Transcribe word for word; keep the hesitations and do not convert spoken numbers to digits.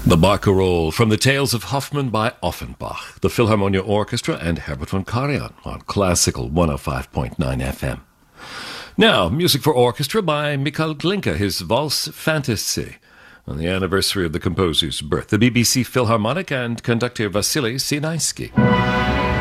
The Barcarolle from the Tales of Hoffmann by Offenbach, the Philharmonia Orchestra and Herbert von Karajan on Classical one oh five point nine F M. Now, music for orchestra by Mikhail Glinka, his Valse Fantasy, on the anniversary of the composer's birth. The B B C Philharmonic and conductor Vasily Sinaisky.